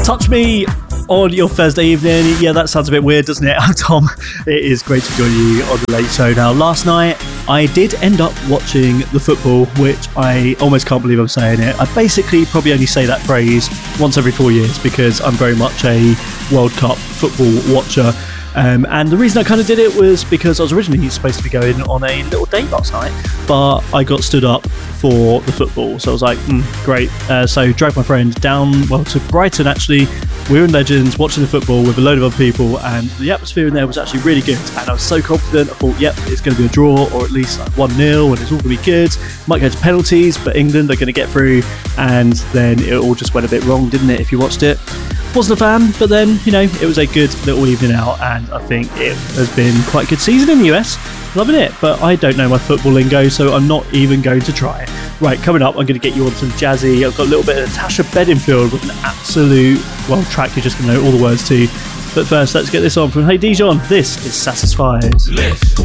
Touch me on your Thursday evening. Yeah, that sounds a bit weird, doesn't it? I'm Tom. It is great to join you on the Late Show. Now, last night I did end up watching the football, which I almost can't believe I'm saying it. I basically probably only say that phrase once every 4 years because I'm very much a World Cup football watcher. And the reason I kind of did it was because I was originally supposed to be going on a little date last night, but I got stood up for the football. So I was like, great. So dragged my friend down, to Brighton actually. We were in Legends watching the football with a load of other people, and the atmosphere in there was actually really good. And I was so confident. I thought, yep, it's going to be a draw or at least like 1-0 and it's all going to be good. Might go to penalties, but England are going to get through. And then it all just went a bit wrong, didn't it, if you watched it? Wasn't a fan, but then, it was a good little evening out, and I think it has been quite a good season in the US. Loving it, but I don't know my football lingo, so I'm not even going to try. Right, coming up, I'm going to get you on some jazzy. I've got a little bit of Natasha Bedingfield with an absolute, track you're just going to know all the words to. But first, let's get this on from Hey Dijon. This is Satisfied. Lift.